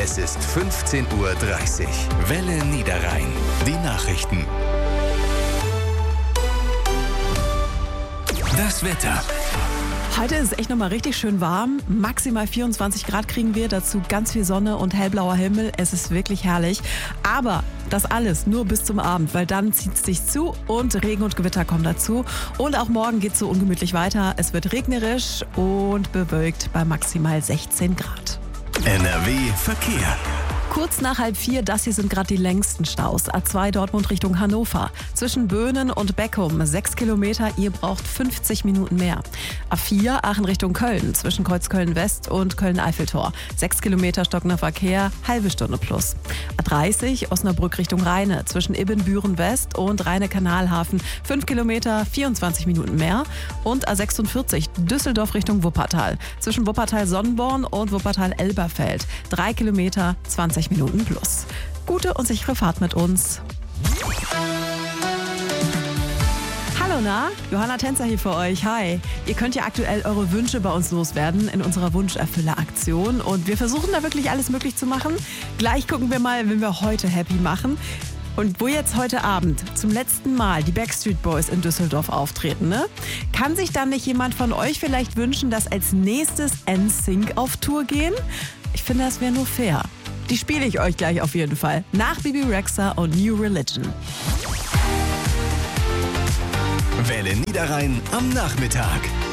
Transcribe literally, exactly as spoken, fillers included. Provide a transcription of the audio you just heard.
Es ist fünfzehn Uhr dreißig. Welle Niederrhein. Die Nachrichten. Das Wetter. Heute ist es echt nochmal richtig schön warm. Maximal vierundzwanzig Grad kriegen wir, dazu ganz viel Sonne und hellblauer Himmel. Es ist wirklich herrlich. Aber das alles nur bis zum Abend, weil dann zieht es sich zu und Regen und Gewitter kommen dazu. Und auch morgen geht es so ungemütlich weiter. Es wird regnerisch und bewölkt bei maximal sechzehn Grad. N R W Verkehr. Kurz nach halb vier, das hier sind gerade die längsten Staus. A zwei Dortmund Richtung Hannover. Zwischen Böhnen und Beckum sechs Kilometer, ihr braucht fünfzig Minuten mehr. A vier Aachen Richtung Köln. Zwischen Kreuzköln West und Köln-Eiffeltor. sechs Kilometer stockender Verkehr, halbe Stunde plus. A dreißig Osnabrück Richtung Rheine. Zwischen Ibbenbüren West und Rheine-Kanalhafen fünf Kilometer, vierundzwanzig Minuten mehr. Und A sechsundvierzig Düsseldorf Richtung Wuppertal. Zwischen Wuppertal-Sonnenborn und Wuppertal-Elberfeld. drei Kilometer, zwanzig Minuten plus. Gute und sichere Fahrt mit uns. Hallo, na? Johanna Tänzer hier für euch. Hi. Ihr könnt ja aktuell eure Wünsche bei uns loswerden in unserer Wunscherfüller-Aktion. Und wir versuchen da wirklich alles möglich zu machen. Gleich gucken wir mal, wen wir heute happy machen. Und wo jetzt heute Abend zum letzten Mal die Backstreet Boys in Düsseldorf auftreten, ne? Kann sich dann nicht jemand von euch vielleicht wünschen, dass als nächstes N Sync auf Tour gehen? Ich finde, das wäre nur fair. Die spiele ich euch gleich auf jeden Fall. Nach Bibi Rexha und New Religion. Welle Niederrhein am Nachmittag.